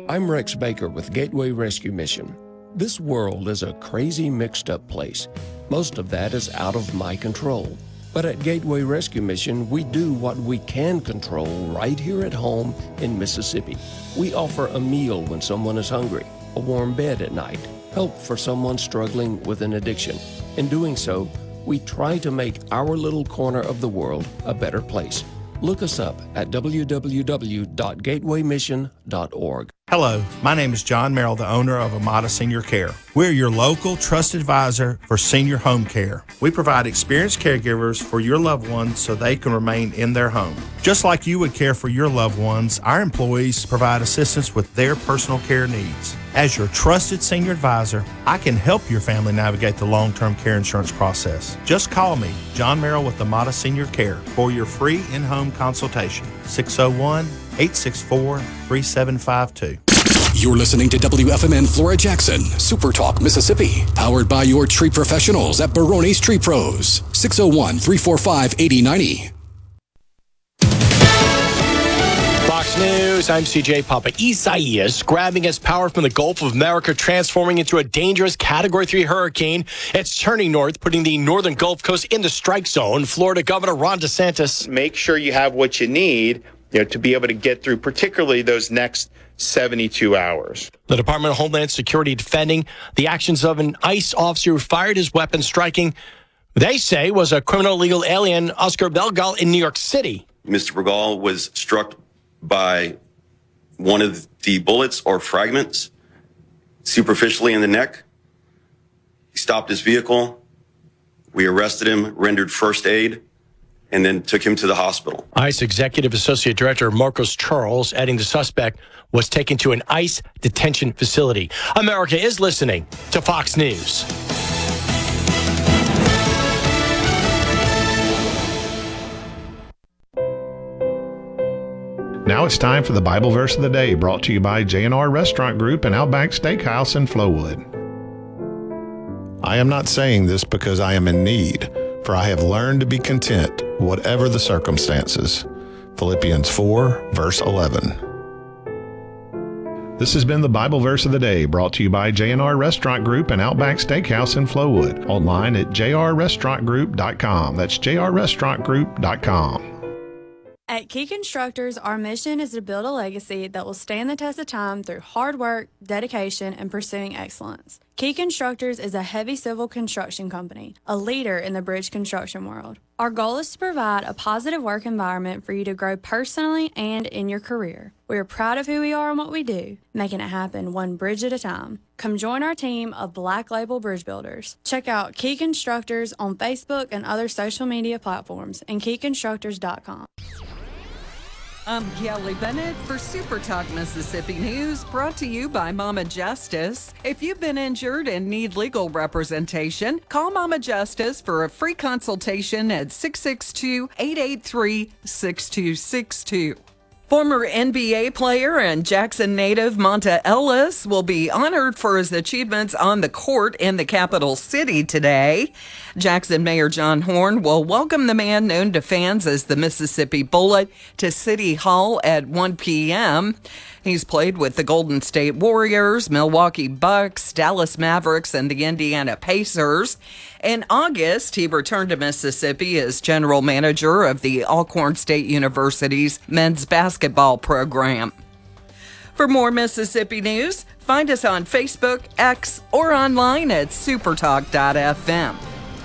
I'm Rex Baker with Gateway Rescue Mission. This world is a crazy, mixed-up place. Most of that is out of my control. But at Gateway Rescue Mission, we do what we can control right here at home in Mississippi. We offer a meal when someone is hungry, a warm bed at night, help for someone struggling with an addiction. In doing so, we try to make our little corner of the world a better place. Look us up at www.gatewaymission.org. Hello, my name is John Merrill, the owner of Amada Senior Care. We're your local trusted advisor for senior home care. We provide experienced caregivers for your loved ones so they can remain in their home. Just like you would care for your loved ones, our employees provide assistance with their personal care needs. As your trusted senior advisor, I can help your family navigate the long-term care insurance process. Just call me, John Merrill with Amada Senior Care, for your free in-home consultation. 601-864-3752. You're listening to WFMN Flora Jackson, Super Talk, Mississippi. Powered by your tree professionals at Barone's Tree Pros. 601-345-8090. Fox News, I'm CJ Papa. Isaias grabbing its power from the Gulf of America, transforming into a dangerous Category 3 hurricane. It's turning north, putting the northern Gulf Coast in the strike zone. Florida Governor Ron DeSantis. Make sure you have what you need, to be able to get through, particularly those next 72 hours. The Department of Homeland Security defending the actions of an ICE officer who fired his weapon, striking, they say, was a criminal illegal alien, Oscar Belgal, in New York City. Mr. Bergal was struck by one of the bullets or fragments superficially in the neck. He stopped his vehicle. We arrested him, rendered first aid, and then took him to the hospital. ICE Executive Associate Director Marcos Charles adding the suspect was taken to an ICE detention facility. America is listening to Fox News. Now it's time for the Bible verse of the day, brought to you by J&R Restaurant Group and Outback Steakhouse in Flowood. I am not saying this because I am in need, for I have learned to be content, whatever the circumstances. Philippians 4, verse 11. This has been the Bible verse of the day, brought to you by J&R Restaurant Group and Outback Steakhouse in Flowood. Online at jrrestaurantgroup.com. That's jrrestaurantgroup.com. At Key Constructors, our mission is to build a legacy that will stand the test of time through hard work, dedication, and pursuing excellence. Key Constructors is a heavy civil construction company, a leader in the bridge construction world. Our goal is to provide a positive work environment for you to grow personally and in your career. We are proud of who we are and what we do, making it happen one bridge at a time. Come join our team of Black Label Bridge Builders. Check out Key Constructors on Facebook and other social media platforms and keyconstructors.com. I'm Kelly Bennett for Super Talk Mississippi News, brought to you by Mama Justice. If you've been injured and need legal representation, call Mama Justice for a free consultation at 662-883-6262. Former NBA player and Jackson native Monta Ellis will be honored for his achievements on the court in the capital city today. Jackson Mayor John Horn will welcome the man known to fans as the Mississippi Bullet to City Hall at 1 p.m. He's played with the Golden State Warriors, Milwaukee Bucks, Dallas Mavericks, and the Indiana Pacers. In August, he returned to Mississippi as general manager of the Alcorn State University's men's basketball program. For more Mississippi news, find us on Facebook, X, or online at supertalk.fm.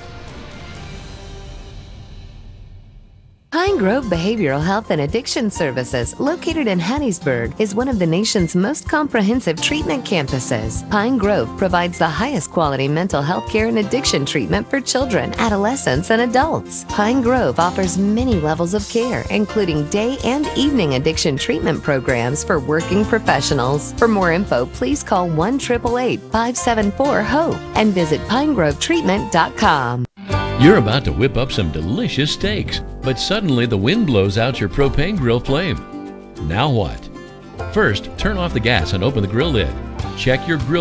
Pine Grove Behavioral Health and Addiction Services, located in Hattiesburg, is one of the nation's most comprehensive treatment campuses. Pine Grove provides the highest quality mental health care and addiction treatment for children, adolescents, and adults. Pine Grove offers many levels of care, including day and evening addiction treatment programs for working professionals. For more info, please call 1-888-574-HOPE and visit pinegrovetreatment.com. You're about to whip up some delicious steaks, but suddenly the wind blows out your propane grill flame. Now what? First, turn off the gas and open the grill lid. Check your grill